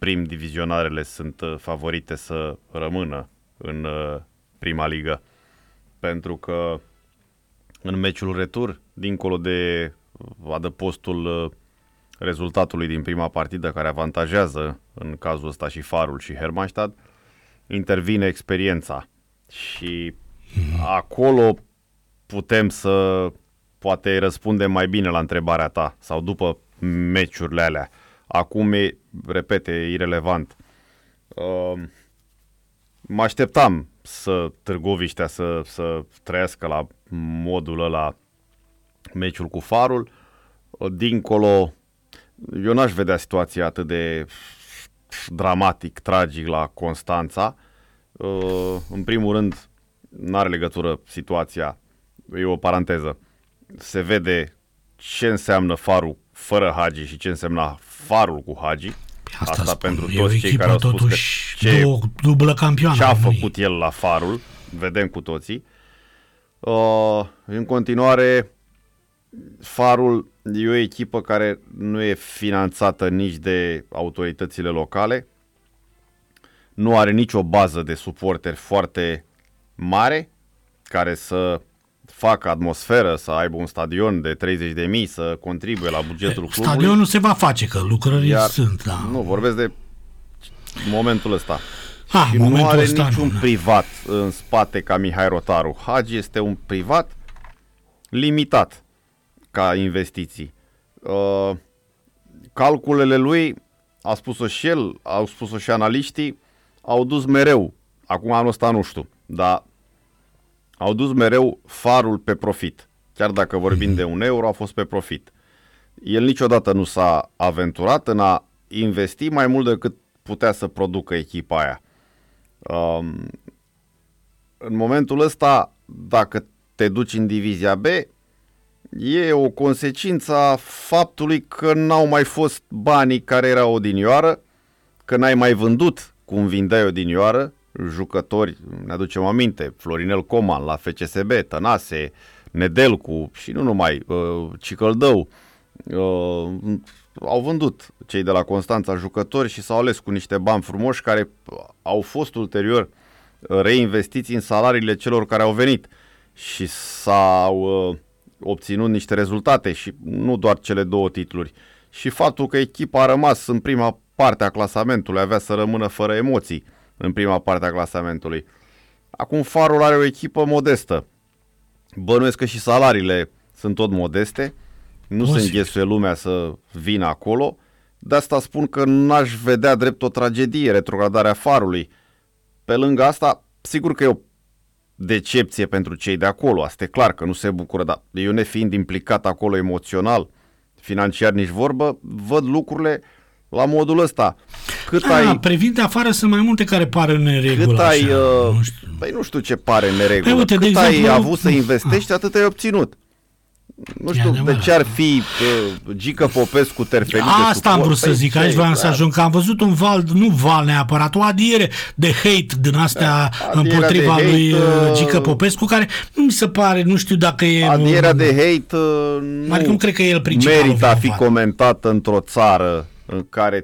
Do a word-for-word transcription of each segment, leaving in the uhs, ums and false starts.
prim divizionarele sunt favorite să rămână în prima ligă. Pentru că în meciul retur, dincolo de adăpostul rezultatului din prima partidă care avantajează în cazul ăsta și Farul și Hermannstadt, intervine experiența și acolo putem să poate răspundem mai bine la întrebarea ta sau după meciurile alea. Acum e, repete, irelevant. Uh, mă așteptam să Târgoviștea să, să trăiască la modul ăla meciul cu Farul. Dincolo, eu n-aș vedea situația atât de dramatic, tragic la Constanța. Uh, în primul rând, n-are legătură situația, e o paranteză. Se vede ce înseamnă Farul fără Hagi și ce înseamnă Farul cu Hagi. Asta, Asta spun. pentru E toți cei care au spus că ce, două, dublă campioană, ce a nu-i. făcut el la Farul, vedem cu toții. Uh, în continuare, Farul e o echipă care nu e finanțată nici de autoritățile locale, nu are nicio bază de suporteri foarte mare care să facă atmosferă, să aibă un stadion de treizeci de mii, să contribuie la bugetul clubului. Stadionul se va face, că lucrările Iar, sunt, da. Nu, vorbesc de momentul ăsta. Ah, și nu are ăsta, niciun nu, privat în spate ca Mihai Rotaru. Hagi este un privat limitat ca investiții. Uh, calculele lui, a spus-o și el, au spus-o și analiștii, au dus mereu, acum anul ăsta nu știu, dar au dus mereu Farul pe profit. Chiar dacă vorbim mm-hmm. de un euro, a fost pe profit. El niciodată nu s-a aventurat în a investi mai mult decât putea să producă echipa aia. Um, în momentul ăsta, dacă te duci în divizia B, e o consecință a faptului că n-au mai fost banii care erau odinioară, că n-ai mai vândut cum vindeai odinioară, jucători, ne aducem aminte, Florinel Coman la F C S B, Tănase, Nedelcu și nu numai, uh, Cicăldău, uh, au vândut cei de la Constanța jucători și s-au ales cu niște bani frumoși care au fost ulterior reinvestiți în salariile celor care au venit și s-au uh, obținut niște rezultate și nu doar cele două titluri. Și faptul că echipa a rămas în prima parte a clasamentului, avea să rămână fără emoții în prima parte a clasamentului. Acum Farul are o echipă modestă. Bănuiesc că și salariile sunt tot modeste. Nu se înghesuie lumea să vină acolo. De asta spun că n-aș vedea drept o tragedie retrogradarea Farului. Pe lângă asta, sigur că e o decepție pentru cei de acolo. Asta e clar că nu se bucură, dar eu nefiind implicat acolo emoțional, financiar nici vorbă, văd lucrurile la modul ăsta. Cât A, ai... privind de afară sunt mai multe care par în neregulă. Cât ai... Așa, Uh, nu știu. Păi nu știu ce pare în neregulă. Păi, uite, cât de ai exemplu, avut să investești, atât ai obținut. Nu știu de ce ar fi uh, Gică Popescu terfelit de suport. Asta am vrut să Păi zic, ce, aici vreau să clar. ajung, că am văzut un val, nu val neapărat, o adiere de hate din astea Adierea împotriva de hate, lui uh, uh, Gică Popescu, care nu mi se pare, nu știu dacă e... Adierea de hate uh, nu, adică nu cred că e el principalul merită a fi vinovat. comentată într-o țară în care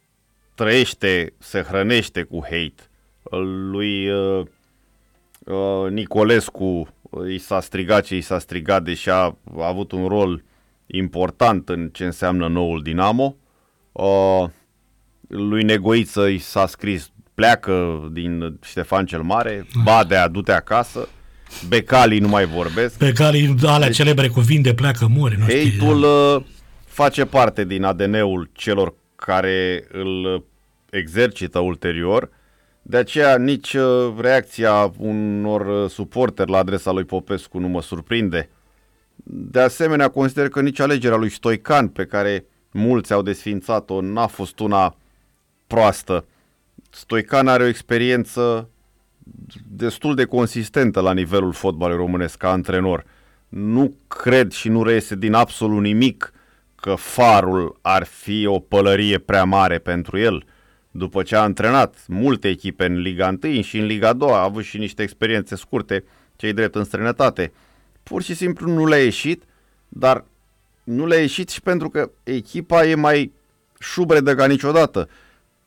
trăiește, se hrănește cu hate. Lui uh, uh, Nicolescu i s-a strigat ce i s-a strigat, deși a avut un rol important în ce înseamnă noul Dinamo. Uh, lui Negoiță i s-a scris pleacă din Ștefan cel Mare, Badea, du-te acasă, Becali nu mai vorbesc. Pe care alea deci, celebre cuvinte pleacă, mori. Nu știu, hate-ul uh, face parte din A D N-ul celor care îl exercită ulterior. De aceea nici uh, reacția unor uh, suporteri la adresa lui Popescu nu mă surprinde. De asemenea, consider că nici alegerea lui Stoican, pe care mulți au desfințat-o, n-a fost una proastă. Stoican are o experiență destul de consistentă la nivelul fotbalului românesc ca antrenor. Nu cred și nu reiese din absolut nimic că Farul ar fi o pălărie prea mare pentru el. După ce a antrenat multe echipe în Liga unu și în Liga a doua, a avut și niște experiențe scurte, cei drept în străinătate. Pur și simplu nu le-a ieșit, dar nu le-a ieșit și pentru că echipa e mai șubredă ca niciodată.